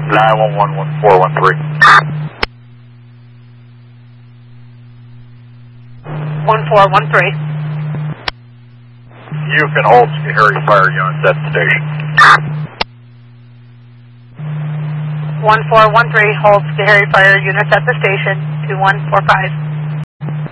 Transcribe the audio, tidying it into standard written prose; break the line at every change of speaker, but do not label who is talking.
911-1413.
1413.
You can hold Harry fire units at the station.
1413 holds Harry fire units at the station. 2145.